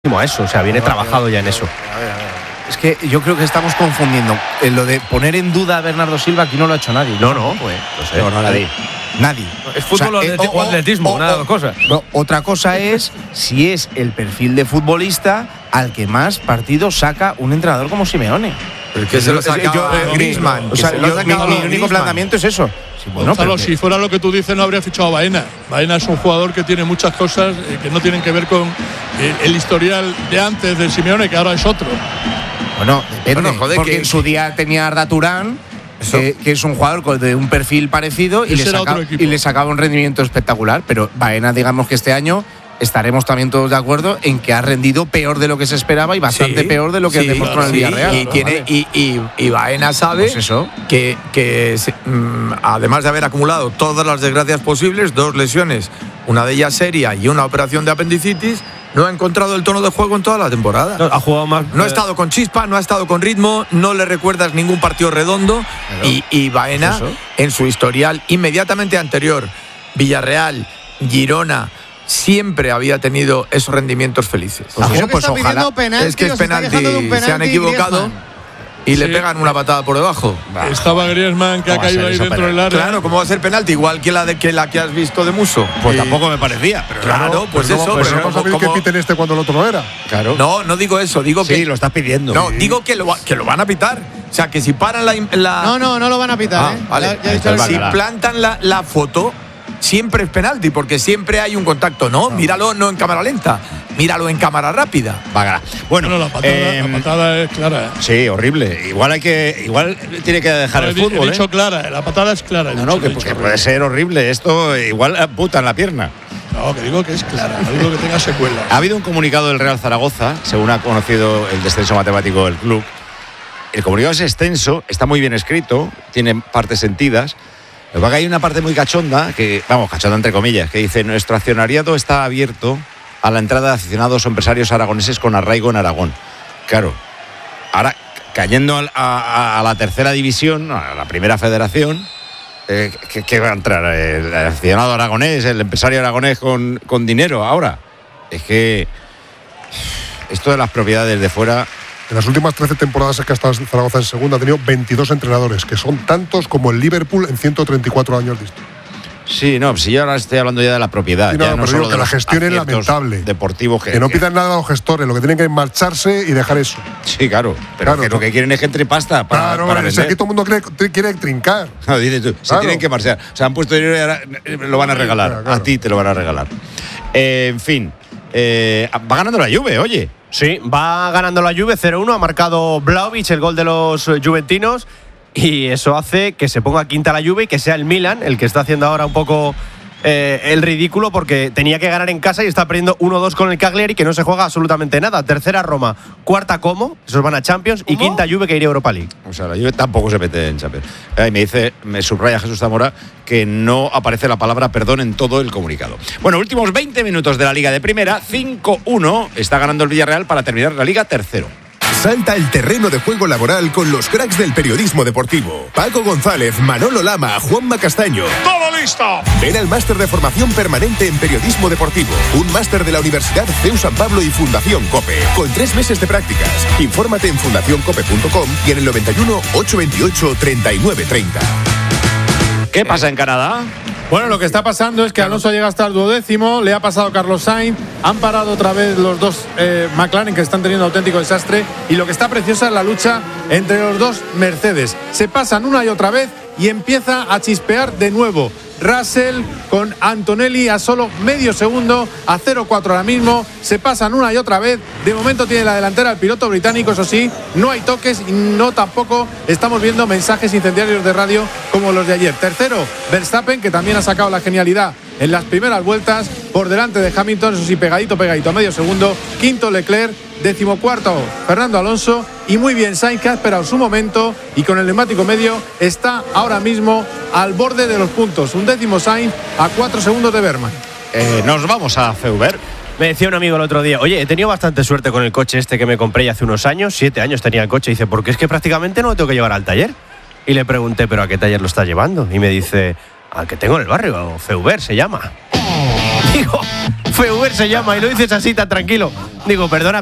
a eso, o sea, viene trabajado ya en eso. A ver. Es que yo creo que estamos confundiendo lo de poner en duda a Bernardo Silva. Aquí no lo ha hecho nadie. No, pues, no sé. No, nadie. Es fútbol o atletismo, una de las cosas. No, otra cosa es si es el perfil de futbolista al que más partidos saca un entrenador como Simeone. ¿El que se lo saca Griezmann? O sea, mi único planteamiento es eso. Sí, bueno, Gonzalo, si fuera lo que tú dices, no habría fichado a Baena. Baena es un jugador que tiene muchas cosas que no tienen que ver con el historial de antes de Simeone, que ahora es otro. Bueno, depende, porque en su día tenía Arda Turán, que es un jugador de un perfil parecido y le sacaba un rendimiento espectacular. Pero Baena, digamos que este año estaremos también todos de acuerdo en que ha rendido peor de lo que se esperaba y bastante peor de lo que demostró en el Villarreal. Y Baena sabe pues eso. que además de haber acumulado todas las desgracias posibles, 2 lesiones, una de ellas seria y una operación de apendicitis, no ha encontrado el tono de juego en toda la temporada. No, ha jugado más. No ha estado con chispa, no ha estado con ritmo, no le recuerdas ningún partido redondo. Y Baena, en su historial inmediatamente anterior, Villarreal, Girona, siempre había tenido esos rendimientos felices. Pues ojalá. Es que es penalti, se han equivocado y le pegan una patada por debajo. Estaba Griezmann que ha caído ahí dentro del área. Claro, ¿cómo va a ser penalti? Igual que la que has visto de Muso. Pues tampoco me parecía. Pero claro, pues eso. Pues vamos a ver que piten cuando el otro no era. Claro. No digo eso, digo que… Sí, lo estás pidiendo. No, digo que lo van a pitar. O sea, que si paran la… No lo van a pitar, Vale. Si plantan la foto, siempre es penalti, porque siempre hay un contacto, ¿no? Míralo no en cámara lenta, míralo en cámara rápida. Bueno, la patada es clara. Sí, horrible. Igual tiene que dejar el fútbol. He dicho clara, la patada es clara. Que puede ser horrible. Esto igual puta en la pierna. No, que digo que es clara, no digo que tenga secuelas. Ha habido un comunicado del Real Zaragoza, según ha conocido el descenso matemático del club. El comunicado es extenso, está muy bien escrito, tiene partes sentidas. Lo que pasa es que hay una parte muy cachonda, cachonda entre comillas, que dice: nuestro accionariado está abierto a la entrada de aficionados o empresarios aragoneses con arraigo en Aragón. Claro, ahora cayendo a la tercera división, a la primera federación, ¿qué va a entrar? ¿El aficionado aragonés, el empresario aragonés con dinero ahora? Es que esto de las propiedades de fuera… En las últimas 13 temporadas que ha estado Zaragoza en segunda ha tenido 22 entrenadores, que son tantos como el Liverpool en 134 años de historia. Sí, si yo ahora estoy hablando ya de la propiedad. No, pero solo que la gestión es lamentable. Deportivos que no pidan nada a los gestores, lo que tienen que es marcharse y dejar eso. Sí, claro. Pero que lo que quieren es que entre pasta para vender. Aquí todo el mundo quiere trincar. No, dices tú, se tienen que marchar. O sea, han puesto dinero y ahora lo van a regalar. Claro. A ti te lo van a regalar. En fin, va ganando la Juve, oye. Sí, va ganando la Juve 0-1, ha marcado Vlahovic el gol de los juventinos y eso hace que se ponga quinta la Juve y que sea el Milan el que está haciendo ahora un poco el ridículo, porque tenía que ganar en casa y está perdiendo 1-2 con el Cagliari, que no se juega absolutamente nada. Tercera Roma, cuarta Como, esos van a Champions, y quinta Juve, que iría a Europa League. O sea, la Juve tampoco se mete en Champions. Me subraya Jesús Zamora que no aparece la palabra perdón en todo el comunicado. Bueno, últimos 20 minutos de la Liga de Primera, 5-1, está ganando el Villarreal para terminar la Liga tercero. Salta el terreno de juego laboral con los cracks del periodismo deportivo. Paco González, Manolo Lama, Juanma Castaño. ¡Todo listo! Ven al máster de formación permanente en periodismo deportivo. Un máster de la Universidad CEU San Pablo y Fundación COPE. Con 3 meses de prácticas. Infórmate en fundacioncope.com y en el 91 828 3930. ¿Qué pasa en Canadá? Bueno, lo que está pasando es que Alonso llega hasta el 12º, le ha pasado Carlos Sainz, han parado otra vez los dos McLaren, que están teniendo auténtico desastre, y lo que está preciosa es la lucha entre los dos Mercedes. Se pasan una y otra vez y empieza a chispear de nuevo. Russell con Antonelli a solo medio segundo, a 0-4 ahora mismo, se pasan una y otra vez. De momento tiene la delantera el piloto británico, eso sí, no hay toques y no tampoco estamos viendo mensajes incendiarios de radio como los de ayer. Tercero, Verstappen, que también ha sacado la genialidad en las primeras vueltas, por delante de Hamilton, eso sí, pegadito a medio segundo. Quinto, Leclerc. 14º, Fernando Alonso. Y muy bien Sainz, que ha esperado su momento y con el neumático medio está ahora mismo al borde de los puntos. 11º Sainz a 4 segundos de Berman. Nos vamos a Feuber. Me decía un amigo el otro día: oye, he tenido bastante suerte con el coche este que me compré ya hace unos años, 7 años tenía el coche. Y dice, porque es que prácticamente no lo tengo que llevar al taller. Y le pregunté, ¿pero a qué taller lo estás llevando? Y me dice, al que tengo en el barrio, Feuber se llama. Digo, Feuber se llama y lo dices así tan tranquilo. Digo, perdona.